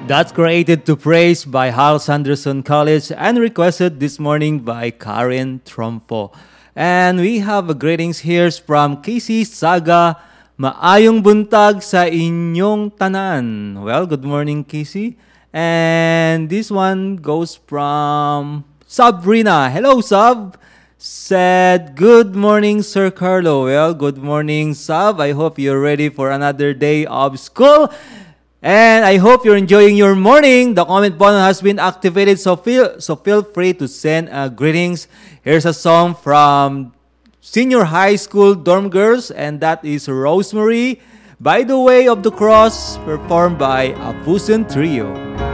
That's created to praise by Hal Sanderson College and requested this morning by Karen Trompo. And we have a greetings here from Casey Saga. Maayong buntag sa inyong tanan. Well, good morning, Casey. And this one goes from Sabrina. Hello, Sab. Said, good morning, Sir Carlo. Well, good morning, Sab. I hope you're ready for another day of school. And I hope you're enjoying your morning. The comment button has been activated, so feel free to send greetings. Here's a song from Senior High School Dorm Girls, and that is Rosemary, By the Way of the Cross, performed by Abusen Trio.